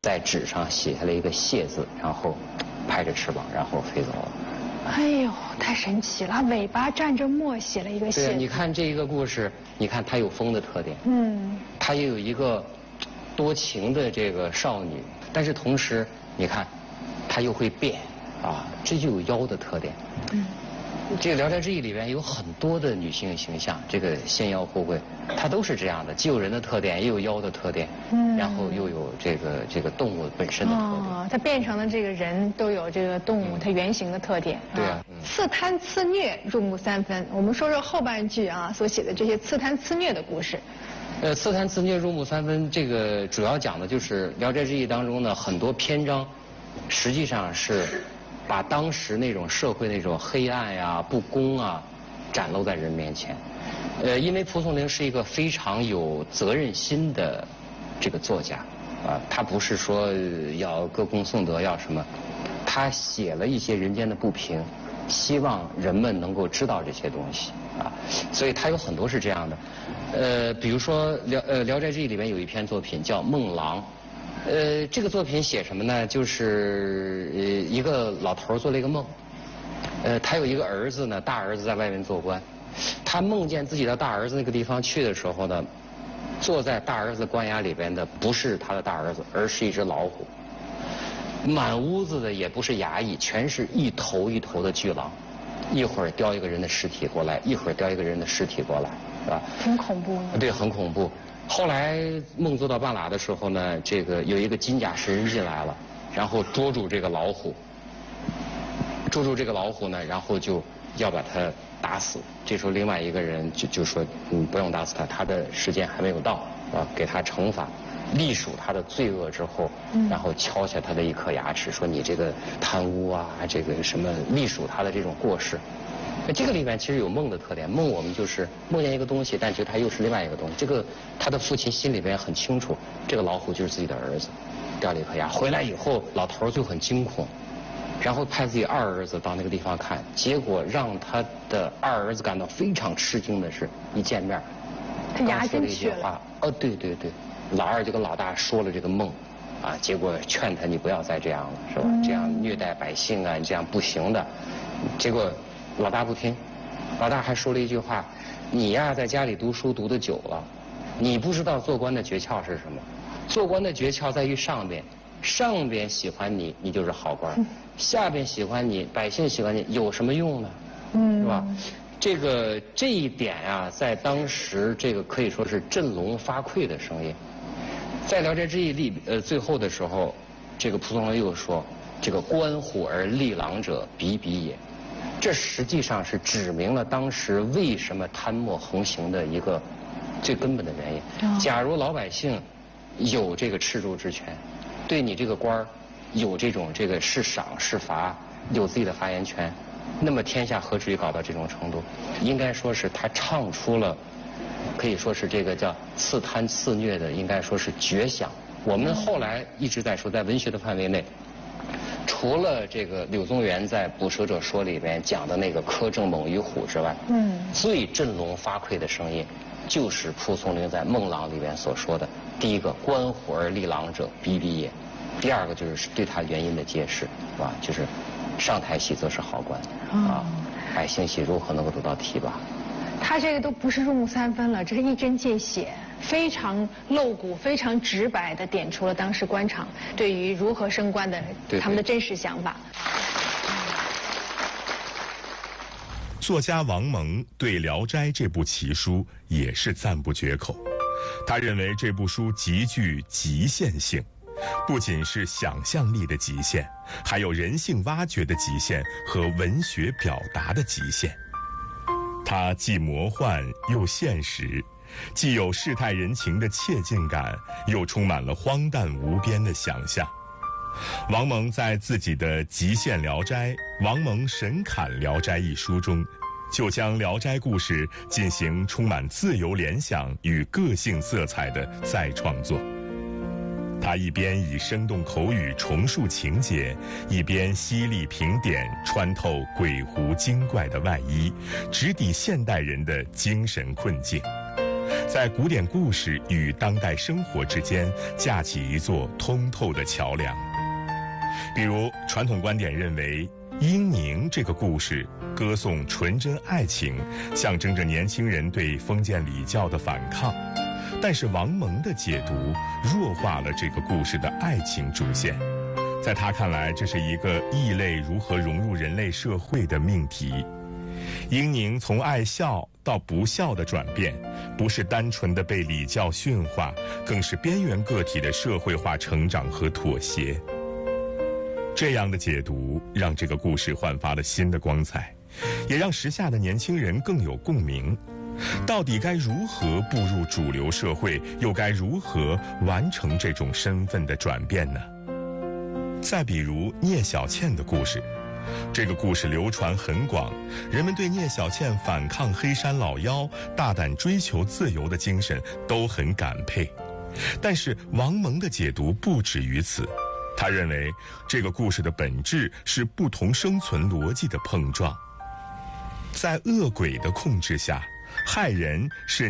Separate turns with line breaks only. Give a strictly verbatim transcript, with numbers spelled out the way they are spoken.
在纸上写下了一个谢字，然后拍着翅膀，然后飞走了。
哎呦，太神奇了！尾巴蘸着墨写了一个谢。
对，你看这一个故事，你看它有风的特点，嗯，它也有一个多情的这个少女，但是同时你看，它又会变啊，这就有妖的特点。嗯，这个《聊斋志异》里边有很多的女性形象，这个仙妖互惠，它都是这样的，既有人的特点，也有妖的特点，嗯，然后又有这个这个动物本身的特点。
哦，它变成了这个人都有这个动物它原型的特点。
对啊。
刺贪刺虐入木三分，我们说说后半句啊所写的这些刺贪刺虐的故事。
呃，刺贪刺虐入木三分，这个主要讲的就是《聊斋志异》当中呢很多篇章，实际上是把当时那种社会那种黑暗呀、不公啊，展露在人面前。呃，因为蒲松龄是一个非常有责任心的这个作家，啊，他不是说要歌功颂德要什么，他写了一些人间的不平。希望人们能够知道这些东西啊，所以它有很多是这样的，呃，比如说《聊呃聊斋志异》里面有一篇作品叫《梦郎》，呃，这个作品写什么呢？就是呃一个老头做了一个梦，呃，他有一个儿子呢，大儿子在外面做官，他梦见自己的大儿子那个地方去的时候呢，坐在大儿子官衙里边的不是他的大儿子，而是一只老虎。满屋子的也不是衙役，全是一头一头的巨狼，一会儿叼一个人的尸体过来，一会儿叼一个人的尸体过来，是吧？
挺恐怖的。
对，很恐怖。后来梦做到半拉的时候呢，这个有一个金甲士人进来了，然后捉住这个老虎，捉住这个老虎呢，然后就要把他打死。这时候另外一个人就就说，嗯，不用打死他，他的时间还没有到，啊，给他惩罚。隶属他的罪恶之后，然后敲下他的一颗牙齿，说你这个贪污啊，这个什么隶属他的这种过失。这个里面其实有梦的特点，梦我们就是梦见一个东西，但其实它又是另外一个东西。这个他的父亲心里边很清楚，这个老虎就是自己的儿子，掉了一颗牙。回来以后，老头就很惊恐，然后派自己二儿子到那个地方看，结果让他的二儿子感到非常吃惊的是，一见面，
他牙真去了。
哦，对对对。老二就跟老大说了这个梦，啊，结果劝他你不要再这样了，是吧？嗯、这样虐待百姓啊，这样不行的。结果老大不听，老大还说了一句话：“你呀，在家里读书读得久了，你不知道做官的诀窍是什么？做官的诀窍在于上边，上边喜欢你，你就是好官；嗯、下边喜欢你，百姓喜欢你，有什么用呢？嗯，是吧？”这个这一点啊，在当时这个可以说是振聋发聩的声音。在《聊斋志异》里，呃，最后的时候，这个蒲松龄又说：“这个观虎而立狼者，比比也。”这实际上是指明了当时为什么贪墨横行的一个最根本的原因。假如老百姓有这个敕籁之权，对你这个官儿有这种这个是赏是罚，有自己的发言权。那么天下何至于搞到这种程度？应该说是他唱出了，可以说是这个叫刺贪刺虐的，应该说是绝响。我们后来一直在说，在文学的范围内，除了这个柳宗元在《捕蛇者说》里边讲的那个苛政猛于虎之外，嗯，最振聋发聩的声音，就是蒲松龄在《梦郎》里边所说的：第一个，观虎而立狼者，比比也；第二个就是对他原因的揭示，是吧？就是上台喜则是好官，啊，百姓喜如何能够得到提拔？
他这个都不是入木三分了，这是一针见血，非常露骨、非常直白地点出了当时官场对于如何升官的他们的真实想法。
作家王蒙对《聊斋》这部奇书也是赞不绝口，他认为这部书极具极限性。不仅是想象力的极限，还有人性挖掘的极限和文学表达的极限。它既魔幻又现实，既有世态人情的切近感，又充满了荒诞无边的想象。王蒙在自己的《极限聊斋》《王蒙神侃聊斋》一书中，就将聊斋故事进行充满自由联想与个性色彩的再创作。他一边以生动口语重述情节，一边犀利评点穿透鬼狐精怪的外衣，直抵现代人的精神困境。 在古典故事与当代生活之间架起一座通透的桥梁。比如，传统观点认为，英宁这个故事歌颂纯真爱情，象征着年轻人对封建礼教的反抗。但是王蒙的解读弱化了这个故事的爱情主线，在他看来，这是一个异类如何融入人类社会的命题。英宁从爱孝到不孝的转变，不是单纯的被礼教驯化，更是边缘个体的社会化成长和妥协。这样的解读让这个故事焕发了新的光彩，也让时下的年轻人更有共鸣。到底该如何步入主流社会，又该如何完成这种身份的转变呢？再比如聂小倩的故事，这个故事流传很广，人们对聂小倩反抗黑山老妖、大胆追求自由的精神都很感佩。但是王蒙的解读不止于此，他认为这个故事的本质是不同生存逻辑的碰撞。在恶鬼的控制下，害人是